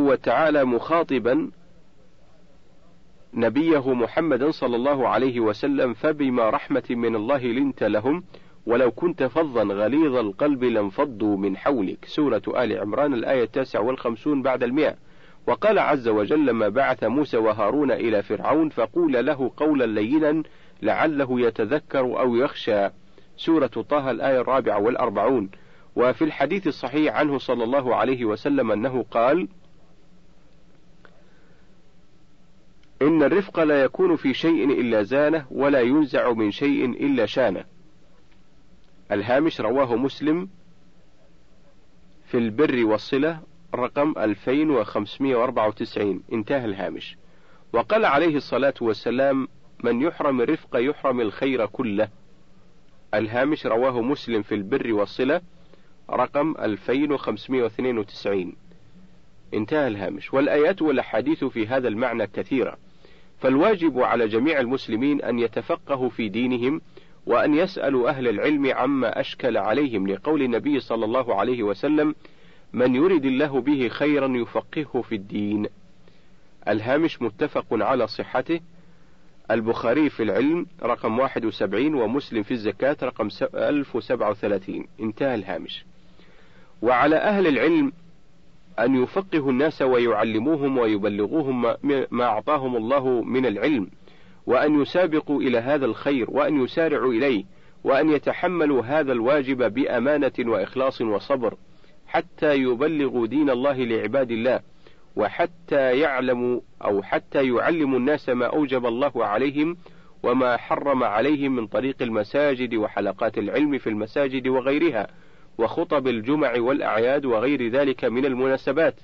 وتعالى مخاطبا نبيه محمدا صلى الله عليه وسلم: فبما رحمة من الله لنت لهم ولو كنت فظا غليظ القلب لانفضوا من حولك. سورة آل عمران الآية 59 بعد 100. وقال عز وجل لما بعث موسى وهارون إلى فرعون: فقول له قولا لينا لعله يتذكر أو يخشى. سورة طه الآية 44. وفي الحديث الصحيح عنه صلى الله عليه وسلم أنه قال: إن الرفق لا يكون في شيء إلا زانه ولا ينزع من شيء إلا شانه. الهامش رواه مسلم في البر والصلة رقم 2594. انتهى الهامش. وقال عليه الصلاة والسلام: من يحرم الرفق يحرم الخير كله. الهامش رواه مسلم في البر والصلة رقم 2592. انتهى الهامش. والآيات والأحاديث في هذا المعنى كثيرة، فالواجب على جميع المسلمين أن يتفقهوا في دينهم وأن يسألوا أهل العلم عما أشكل عليهم، لقول النبي صلى الله عليه وسلم: من يرد الله به خيرا يفقهه في الدين. الهامش متفق على صحته. البخاري في العلم رقم 71 ومسلم في الزكاة رقم 1037. انتهى الهامش. وعلى أهل العلم أن يفقهوا الناس ويعلموهم ويبلغوهم ما أعطاهم الله من العلم، وأن يسابقوا إلى هذا الخير وأن يسارعوا إليه، وأن يتحملوا هذا الواجب بأمانة وإخلاص وصبر حتى يبلغوا دين الله لعباد الله، وحتى يعلموا أو حتى يعلموا الناس ما أوجب الله عليهم وما حرم عليهم من طريق المساجد وحلقات العلم في المساجد وغيرها، وخطب الجمع والأعياد وغير ذلك من المناسبات،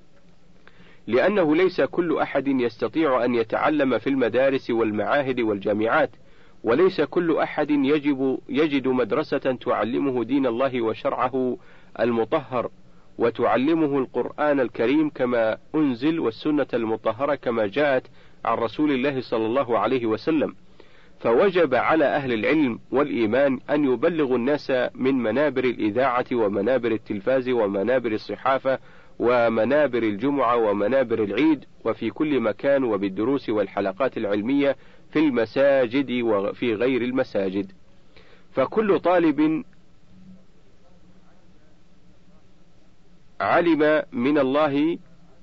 لأنه ليس كل أحد يستطيع أن يتعلم في المدارس والمعاهد والجامعات، وليس كل أحد يجد مدرسة تعلمه دين الله وشرعه المطهر، وتعلمه القرآن الكريم كما أنزل والسنة المطهرة كما جاءت عن رسول الله صلى الله عليه وسلم. فوجب على أهل العلم والإيمان أن يبلغوا الناس من منابر الإذاعة ومنابر التلفاز ومنابر الصحافة ومنابر الجمعة ومنابر العيد وفي كل مكان، وبالدروس والحلقات العلمية في المساجد وفي غير المساجد. فكل طالب علم من الله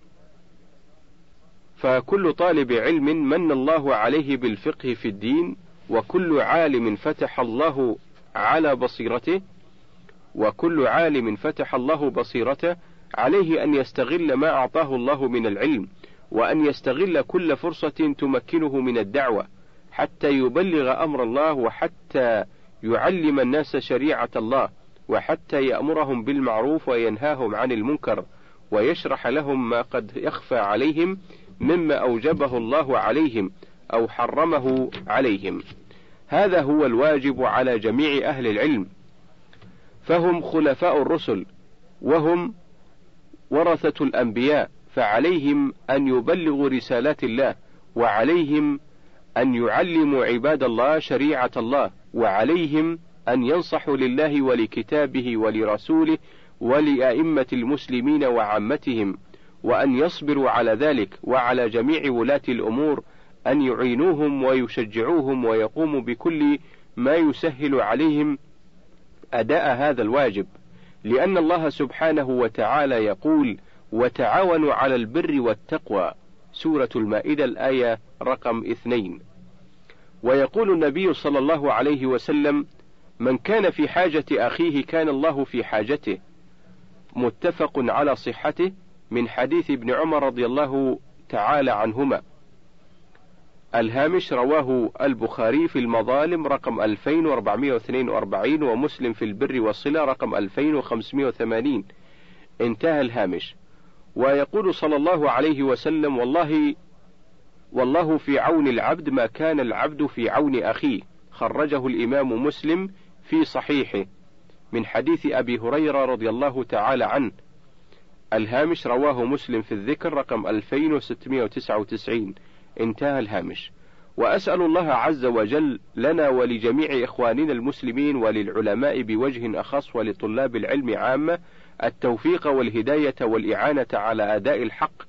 فكل طالب علم من الله عليه بالفقه في الدين، وكل عالم فتح الله على بصيرته وكل عالم فتح الله بصيرته عليه أن يستغل ما أعطاه الله من العلم، وأن يستغل كل فرصة تمكنه من الدعوة حتى يبلغ أمر الله، وحتى يعلم الناس شريعة الله، وحتى يأمرهم بالمعروف وينهاهم عن المنكر، ويشرح لهم ما قد يخفى عليهم مما أوجبه الله عليهم أو حرمه عليهم. هذا هو الواجب على جميع أهل العلم، فهم خلفاء الرسل وهم ورثة الأنبياء، فعليهم أن يبلغوا رسالات الله، وعليهم أن يعلموا عباد الله شريعة الله، وعليهم أن ينصحوا لله ولكتابه ولرسوله ولأئمة المسلمين وعامتهم، وأن يصبروا على ذلك، وعلى جميع ولاة الأمور أن يعينوهم ويشجعوهم ويقوموا بكل ما يسهل عليهم أداء هذا الواجب، لأن الله سبحانه وتعالى يقول: وتعاونوا على البر والتقوى. سورة المائدة الآية رقم 2. ويقول النبي صلى الله عليه وسلم: من كان في حاجة أخيه كان الله في حاجته. متفق على صحته، من حديث ابن عمر رضي الله تعالى عنهما. الهامش رواه البخاري في المظالم رقم 2442 ومسلم في البر والصلة رقم 2580. انتهى الهامش. ويقول صلى الله عليه وسلم: والله في عون العبد ما كان العبد في عون أخيه. خرجه الإمام مسلم في صحيحه من حديث أبي هريرة رضي الله تعالى عنه. الهامش رواه مسلم في الذكر رقم 2699. انتهى الهامش. وأسأل الله عز وجل لنا ولجميع إخواننا المسلمين وللعلماء بوجه أخص ولطلاب العلم عامة التوفيق والهداية والإعانة على أداء الحق